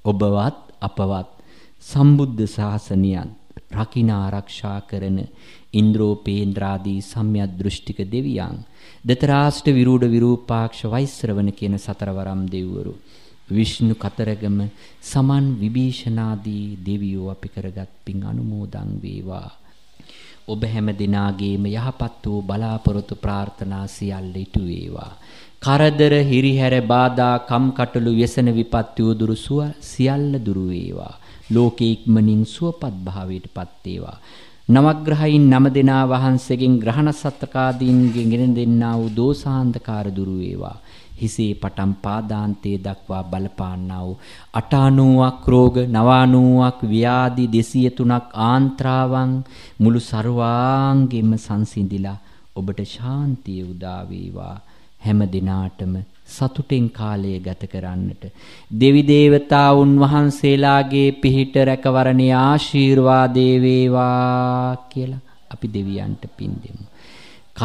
ඔබවත් අපවත් සම්බුද්ධ ශාසනයත් රකින්න ආරක්ෂා කරන ඉන්ද්‍රෝපේන්ද්‍රාදී සම්‍යක් දෘෂ්ටික දෙවියන් දතරාෂ්ට විරූඪ විරූපාක්ෂ වෛශ්‍රවණ කියන සතරවරම් දෙවිවරු විෂ්ණු කතරගම සමන් විභීෂණාදී දෙවියෝ අපි කරගත් පින් අනුමෝදන් වේවා. ඔබ හැම දිනාගේම යහපත් වූ බලාපොරොත්තු ප්‍රාර්ථනා සියල්ල ඉටු වේවා. කරදර හිරිහැර බාධා කම්කටොළු व्यसन විපත්ති උදුරු සියල්ල දුරු වේවා. ලෝකේ ඉක්මනින් සුවපත් භාවයටපත් වේවා. නවග්‍රහයින් 9 දෙනා වහන්සේගෙන් ග්‍රහණ සත්කාදීන්ගෙන් ගෙන දෙන්නා වූ දෝසාන්ධකාර දුරු වේවා. හිසේ පටන් පාදාන්තයේ දක්වා බලපාන්නා වූ 98ක් රෝග 99ක් ව්‍යාධි 203ක් ආන්ත්‍රාවන් මුළු ਸਰවාංගෙම සංසිඳිලා ඔබට ශාන්තිය උදා වේවා. හැම දිනාටම සතුටෙන් කාලය ගත කරන්නට දෙවි දේවතාවුන් වහන්සේලාගේ පිහිට රැකවරණේ ආශිර්වාදේ වේවා කියලා අපි දෙවියන්ට පින් දෙමු.